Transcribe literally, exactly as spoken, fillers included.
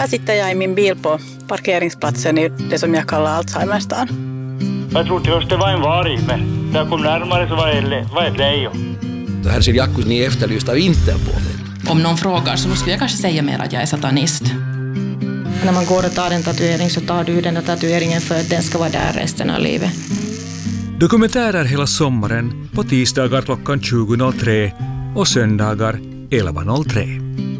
Här sitter jag i min bil på parkeringsplatsen i det som jag kallar Alzheimerstan. Jag trodde först det var en varg, men när jag kom närmare så var det, var ett lejon. Herr Sirjakkus, ni är efterlyst av Interpol. Om någon frågar så skulle jag kanske säga mer att jag är satanist. När man går och tar en tatuering så tar du den här tatueringen för att den ska vara där resten av livet. Dokumentärer hela sommaren på tisdagar klockan tjugo noll tre och söndagar elva noll tre.